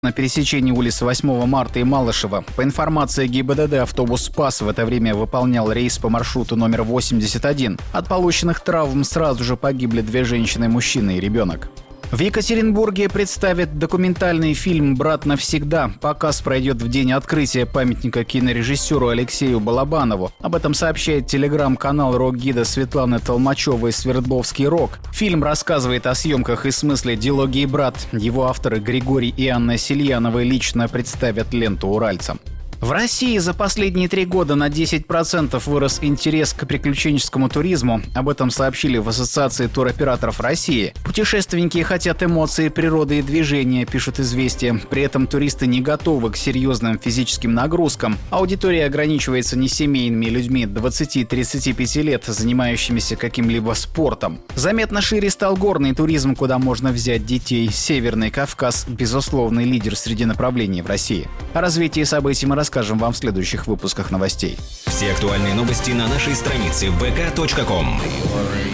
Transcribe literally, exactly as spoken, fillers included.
На пересечении улиц восьмого марта и Малышева. По информации ГИБДД, автобус «Спас» в это время выполнял рейс по маршруту номер восемьдесят один. От полученных травм сразу же погибли две женщины, мужчина и ребенок. В Екатеринбурге представят документальный фильм «Брат навсегда». Показ пройдет в день открытия памятника кинорежиссеру Алексею Балабанову. Об этом сообщает телеграм-канал рок-гида Светланы Толмачевой «Свердловский рок». Фильм рассказывает о съемках и смысле дилогии «Брат». Его авторы Григорий и Анна Сильяновы лично представят ленту уральцам. В России за последние три года на десять процентов вырос интерес к приключенческому туризму. Об этом сообщили в Ассоциации туроператоров России. Путешественники хотят эмоций, природы и движения, пишут «Известия». При этом туристы не готовы к серьезным физическим нагрузкам. Аудитория ограничивается не семейными людьми двадцати-тридцати пяти лет, занимающимися каким-либо спортом. Заметно шире стал горный туризм, куда можно взять детей. Северный Кавказ – безусловный лидер среди направлений в России. О развитии событий мы расскажем. Расскажем вам в следующих выпусках новостей. Все актуальные новости на нашей странице вэ ка точка ком.